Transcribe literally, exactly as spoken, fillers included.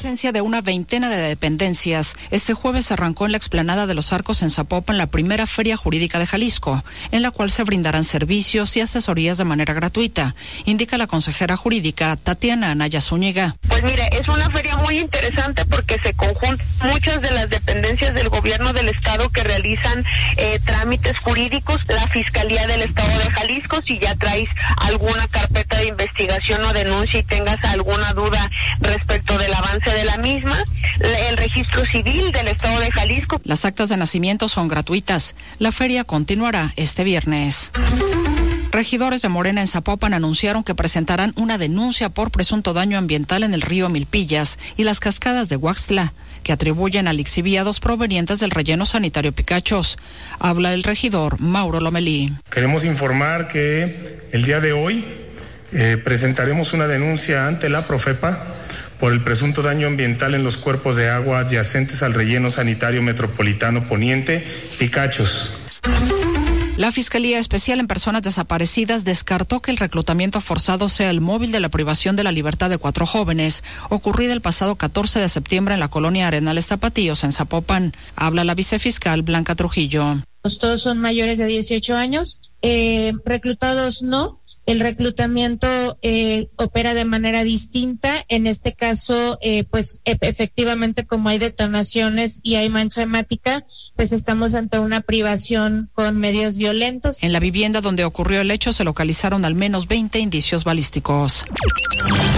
presencia de una veintena de dependencias, este jueves arrancó en la explanada de Los Arcos en Zapopan la primera Feria Jurídica de Jalisco, en la cual se brindarán servicios y asesorías de manera gratuita, indica la consejera jurídica Tatiana Anaya Zúñiga. Pues mire, es una feria muy interesante porque se conjuntan muchas de las dependencias del gobierno del estado que realizan eh, trámites jurídicos, la Fiscalía del Estado de Jalisco, si ya traes alguna carpeta de investigación o denuncia y tengas alguna duda respecto del avance de la misma, el registro civil del Estado de Jalisco. Las actas de nacimiento son gratuitas. La feria continuará este viernes. Regidores de Morena en Zapopan anunciaron que presentarán una denuncia por presunto daño ambiental en el río Milpillas y las cascadas de Huaxtla, que atribuyen a lixiviados provenientes del relleno sanitario Picachos. Habla el regidor Mauro Lomelí. Queremos informar que el día de hoy eh, presentaremos una denuncia ante la Profepa por el presunto daño ambiental en los cuerpos de agua adyacentes al relleno sanitario metropolitano poniente Picachos. La Fiscalía Especial en Personas Desaparecidas descartó que el reclutamiento forzado sea el móvil de la privación de la libertad de cuatro jóvenes, ocurrida el pasado catorce de septiembre en la colonia Arenales Tapatíos, en Zapopan. Habla la vicefiscal Blanca Trujillo. Todos son mayores de dieciocho años, eh, reclutados no. El reclutamiento eh, opera de manera distinta. En este caso, eh, pues e- efectivamente, como hay detonaciones y hay mancha hemática, pues estamos ante una privación con medios violentos. En la vivienda donde ocurrió el hecho se localizaron al menos veinte indicios balísticos.